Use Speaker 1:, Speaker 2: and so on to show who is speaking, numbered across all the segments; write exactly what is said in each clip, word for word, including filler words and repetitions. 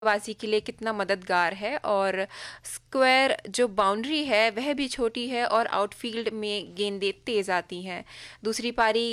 Speaker 1: बाजी के लिए कितना मददगार है। और स्क्वायर जो बाउंड्री है वह भी छोटी है और आउटफील्ड में गेंदें तेज आती हैं। दूसरी पारी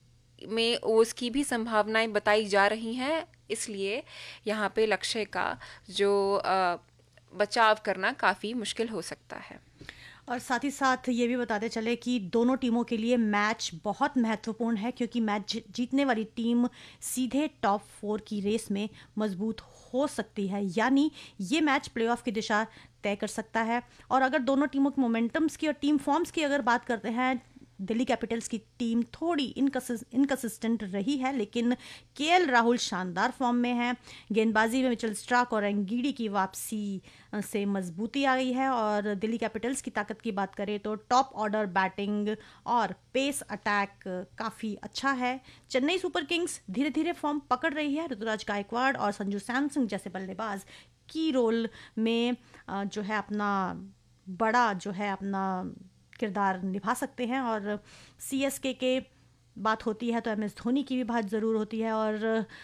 Speaker 1: में ओस की भी संभावनाएं बताई जा रही हैं, इसलिए यहाँ पे लक्ष्य का जो अ, बचाव करना काफ़ी मुश्किल हो सकता है।
Speaker 2: और साथ ही साथ ये भी बताते चले कि दोनों टीमों के लिए मैच बहुत महत्वपूर्ण है, क्योंकि मैच जी- जीतने वाली टीम सीधे टॉप फोर की रेस में मजबूत हो सकती है, यानी ये मैच प्लेऑफ की दिशा तय कर सकता है। और अगर दोनों टीमों के मोमेंटम्स की और टीम फॉर्म्स की अगर बात करते हैं, दिल्ली कैपिटल्स की टीम थोड़ी इनकसिस्टेंट रही है, लेकिन केएल राहुल शानदार फॉर्म में है। गेंदबाजी में मिचेल स्टार्क और एंगीडी की वापसी से मजबूती आ गई है। और दिल्ली कैपिटल्स की ताकत की बात करें तो टॉप ऑर्डर बैटिंग और पेस अटैक काफ़ी अच्छा है। चेन्नई सुपर किंग्स धीरे धीरे फॉर्म पकड़ रही है। ऋतुराज गायकवाड़ और संजू सैमसन जैसे बल्लेबाज की रोल में अ, जो है अपना बड़ा जो है अपना किरदार निभा सकते हैं। और सी एस के के बात होती है तो एम एस धोनी की भी बात ज़रूर होती है। और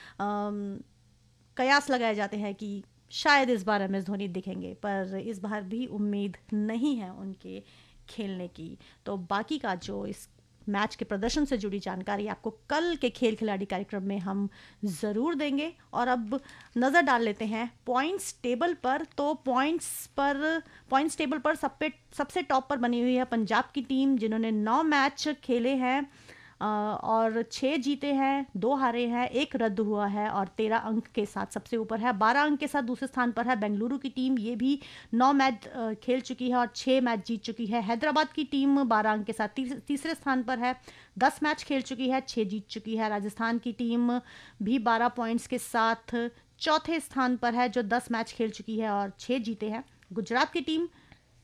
Speaker 2: अम, कयास लगाए जाते हैं कि शायद इस बार एम एस धोनी दिखेंगे, पर इस बार भी उम्मीद नहीं है उनके खेलने की। तो बाकी का जो इस मैच के प्रदर्शन से जुड़ी जानकारी आपको कल के खेल खिलाड़ी कार्यक्रम में हम ज़रूर देंगे। और अब नज़र डाल लेते हैं पॉइंट्स टेबल पर। तो पॉइंट्स पर पॉइंट्स टेबल पर सब पे सबसे टॉप पर बनी हुई है पंजाब की टीम, जिन्होंने नौ मैच खेले हैं अ, और छः जीते हैं, दो हारे हैं, एक रद्द हुआ है और तेरह अंक के साथ सबसे ऊपर है। बारह अंक के साथ दूसरे स्थान पर है बेंगलुरु की टीम, ये भी नौ मैच अ, खेल चुकी है और छः मैच जीत चुकी है। हैदराबाद की टीम बारह अंक के साथ ती, तीसरे स्थान पर है, दस मैच खेल चुकी है, छः जीत चुकी है। राजस्थान की टीम भी बारह पॉइंट्स के साथ चौथे स्थान पर है, जो दस मैच खेल चुकी है और छः जीते हैं। गुजरात की टीम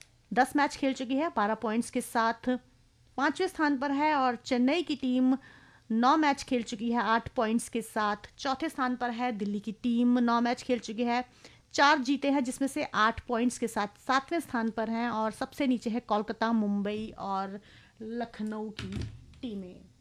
Speaker 2: दस मैच खेल चुकी है, बारह पॉइंट्स के साथ पांचवें स्थान पर है। और चेन्नई की टीम नौ मैच खेल चुकी है, आठ पॉइंट्स के साथ चौथे स्थान पर है। दिल्ली की टीम नौ मैच खेल चुकी है, चार जीते हैं, जिसमें से आठ पॉइंट्स के साथ सातवें स्थान पर हैं। और सबसे नीचे है कोलकाता, मुंबई और लखनऊ की टीमें।